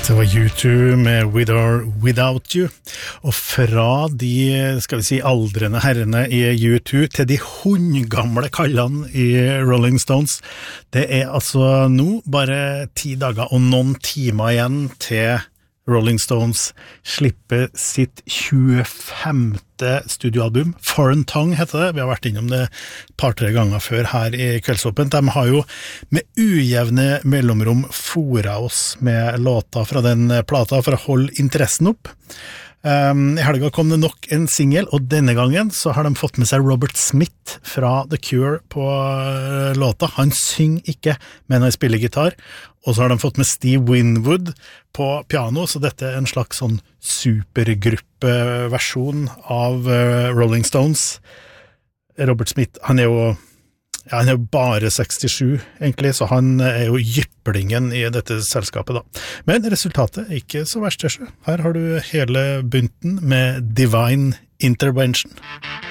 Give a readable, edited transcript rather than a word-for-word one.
Det var U2 med With or Without You, og fra de, skal vi si, aldrende herrene i U2 til de hundgamle kallene i Rolling Stones. Det altså nå bare 10 dager og noen timer igjen til Rolling Stones slipper sitt 25. studioalbum. Foreign Tongue heter det. Vi har vært innom det par-tre ganger før her i Kveldsåpent. De har jo med ujevne mellomrom fora oss med låter fra den plata for å holde interessen opp. I helga kom det nok en single, og denne gangen så har de fått med seg Robert Smith fra The Cure på låta. Han synger ikke, men han spiller gitar. Og så har de fått med Steve Winwood på piano, så dette en slags sånn supergruppeversjon av Rolling Stones. Robert Smith, han jo bare 67 egentlig, så han jo jyplingen i dette selskapet da. Men resultatet ikke så verst. Her har du hele bunten med Divine Intervention.